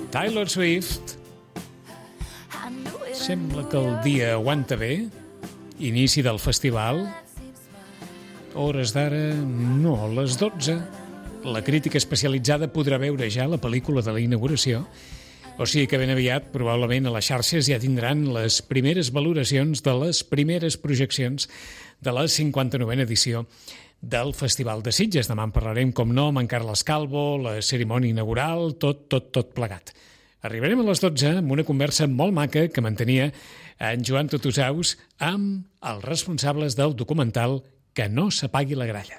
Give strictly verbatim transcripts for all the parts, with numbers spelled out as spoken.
Taylor Swift. Sembla que el dia aguanta bé. Inici del festival. Hores d'ara, no, a les dotze. La crítica especialitzada podrà veure ja la pel·lícula de la inauguració. O sigui que ben aviat, probablement, a les xarxes ja tindran les primeres valoracions de les primeres projeccions de la cinquanta-novena edició del Festival de Sitges. Demà en parlarem, com no, amb en Carles Calvo, la cerimònia inaugural, tot, tot, tot plegat. Arribarem a les dotze amb una conversa molt maca que mantenia en Joan Tutusaus amb els responsables del documental Que no s'apagui la gralla.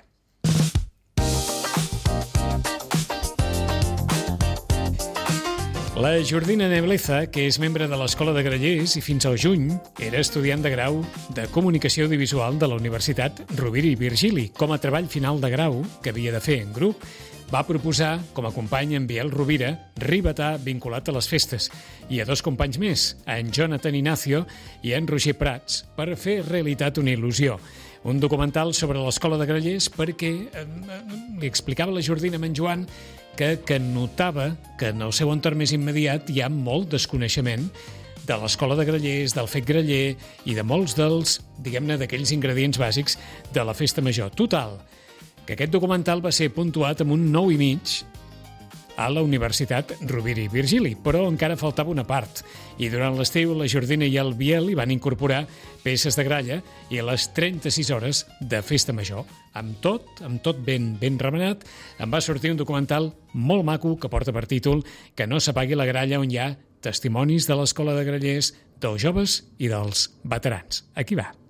La Jordina Nebleza, que és membre de l'Escola de Grallers i fins al juny era estudiant de grau de Comunicació Audiovisual de la Universitat Rovira i Virgili. Com a treball final de grau, que havia de fer en grup, va proposar, com a company en Biel Rovira, Ribetà vinculat a les festes, i a dos companys més, en Jonathan Ignacio i en Roger Prats, per fer realitat una il·lusió. Un documental sobre l'Escola de Grallers perquè eh, li explicava la Jordina amb en Joan que, que notava que en el seu entorn més immediat hi ha molt desconeixement de l'Escola de Grallers, del fet graller i de molts dels, diguem-ne, d'aquells ingredients bàsics de la festa major. Total, que aquest documental va ser puntuat amb un nou i mig a la Universitat Rovira i Virgili, però encara faltava una part. I durant l'estiu la Jordina i el Biel hi van incorporar peces de gralla i a les trenta-sis hores de festa major. Amb tot, amb tot ben, ben remenat, em va sortir un documental molt maco que porta per títol Que no s'apagui la gralla, on hi ha testimonis de l'Escola de Grallers, dels joves i dels veterans. Aquí va.